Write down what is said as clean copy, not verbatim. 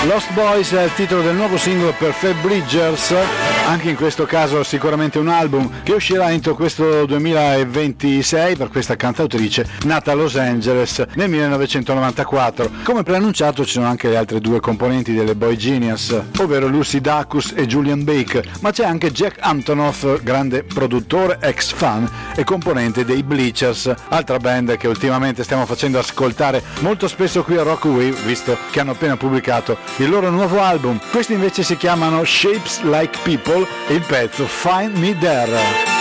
Lost Boys è il titolo del nuovo singolo per Phoebe Bridgers, anche in questo caso sicuramente un album che uscirà entro questo 2026 per questa cantautrice nata a Los Angeles nel 1994. Come preannunciato ci sono anche le altre due componenti delle Boy Genius, ovvero Lucy Dacus e Julian Bake, ma c'è anche Jack Antonoff, grande produttore, ex fan e componente dei Bleachers, altra band che ultimamente stiamo facendo ascoltare molto spesso qui a Rock Wave, visto che hanno appena pubblicato il loro nuovo album. Questi invece si chiamano Shapes Like People e il pezzo Find Me There.